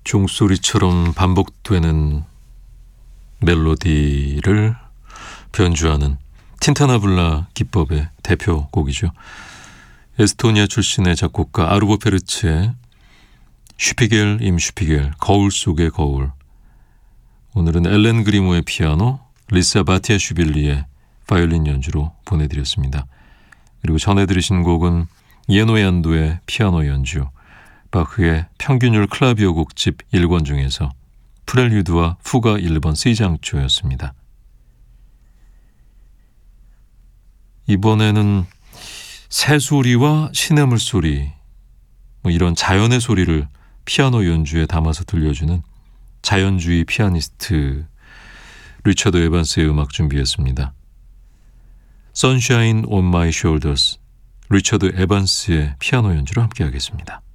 종소리처럼 반복되는 멜로디를 변주하는 틴타나블라 기법의 대표곡이죠. 에스토니아 출신의 작곡가 아르보 페르츠의 슈피겔 임 슈피겔 거울 속의 거울. 오늘은 엘렌 그리모의 피아노, 리사 바티아슈빌리의 바이올린 연주로 보내드렸습니다. 그리고 전해 들으신 곡은 예노 얀도의 피아노 연주, 바흐의 평균율 클라비오 곡집 1권 중에서 프렐류드와 후가 1번 C장조였습니다. 이번에는 새소리와 시냇물 소리, 이런 자연의 소리를 피아노 연주에 담아서 들려주는 자연주의 피아니스트 리처드 에반스의 음악 준비했습니다. Sunshine on my shoulders, 리처드 에반스의 피아노 연주로 함께하겠습니다.